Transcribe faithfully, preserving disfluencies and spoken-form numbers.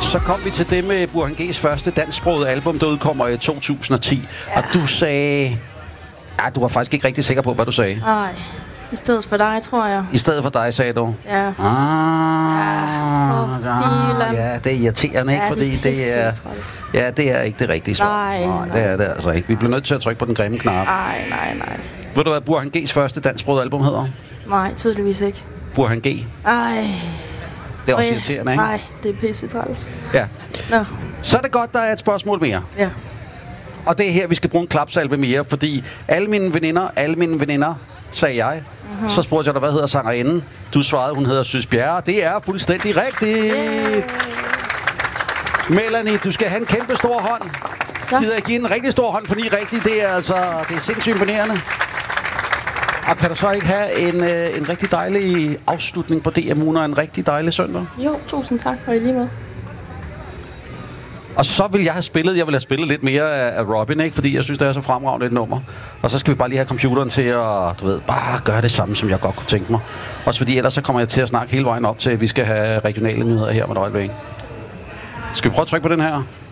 Så kom vi til det med Burhan G's første dansksprogede album, der udkommer i to tusind og ti. Ja. Og du sagde... Ja, du var faktisk ikke rigtig sikker på, hvad du sagde. Nej, i stedet for dig, tror jeg. I stedet for dig, sagde du? Ja. Ah, ja, ah, ja, det er irriterende, ikke? Ja, fordi det, det er... Ja, det er ikke det rigtige svar. Nej, nej. Det er det altså ikke. Vi bliver nødt til at trykke på den grimme knap. Nej, nej, nej. Ved du, hvad Burhan G's første dansksprogede album hedder? Nej, tydeligvis ikke. Burhan G. Ej. Det er også irriterende, ikke? Nej, det er pisse træls. Ja. Nå. Så er det godt, der er et spørgsmål mere. Ja. Og det er her, vi skal bruge en klapsalve mere, fordi alle mine veninder, alle mine veninder, sagde jeg. Uh-huh. Så spurgte jeg dig, hvad hedder sangerinden? Du svarede, hun hedder Sys Bjerre. Det er fuldstændig rigtigt. Yeah. Melanie, du skal have en kæmpe stor hånd. Ja. Gider jeg give en rigtig stor hånd for ni rigtigt? Det er altså, det er sindssygt imponerende. Og kan du så ikke have en, øh, en rigtig dejlig afslutning på D M-ugen og en rigtig dejlig søndag? Jo, tusind tak for i lige med. Og så vil jeg have spillet, jeg vil have spillet lidt mere af Robin, ikke? Fordi jeg synes, det er så fremragende et nummer. Og så skal vi bare lige have computeren til at, du ved, bare gøre det samme, som jeg godt kunne tænke mig. Også fordi ellers så kommer jeg til at snakke hele vejen op til, at vi skal have regionale nyheder her med et øjeblik. Skal vi prøve at trykke på den her?